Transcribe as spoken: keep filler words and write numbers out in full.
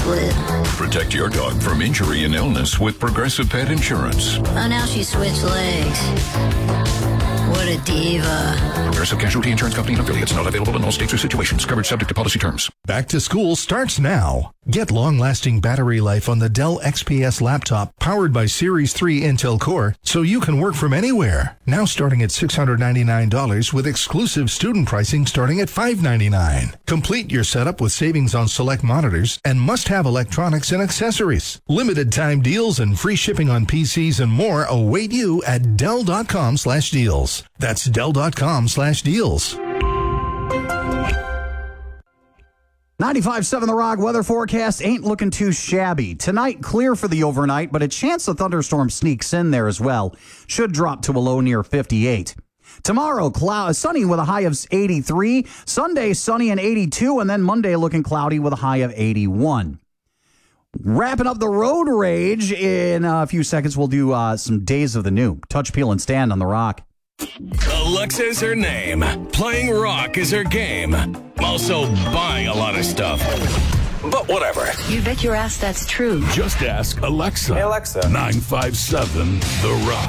split. Protect your dog from injury and illness with Progressive Pet Insurance. Oh, now she switched legs. What a diva. Progressive Casualty Insurance Company and affiliates. Not available in all states or situations. Coverage subject to policy terms. Back to school starts now. Get long-lasting battery life on the Dell X P S laptop powered by Series three Intel Core so you can work from anywhere. Now starting at six hundred ninety-nine dollars with exclusive student pricing starting at five hundred ninety-nine dollars. Complete your setup with savings on select monitors and must-have electronics and accessories. Limited time deals and free shipping on P Cs and more await you at Dell.com slash deals. That's Dell.com slash deals. ninety-five point seven The Rock weather forecast ain't looking too shabby. Tonight, clear for the overnight, but a chance a thunderstorm sneaks in there as well. Should drop to a low near fifty-eight. Tomorrow, cloud, sunny with a high of eighty-three. Sunday, sunny and eighty-two. And then Monday, looking cloudy with a high of eighty-one. Wrapping up the road rage in a few seconds, we'll do uh, some Days of the New. Touch, Peel, and Stand on The Rock. Alexa's her name. Playing rock is her game. Also buying a lot of stuff. But whatever. You bet your ass that's true. Just ask Alexa. Hey, Alexa. nine five seven The Rock.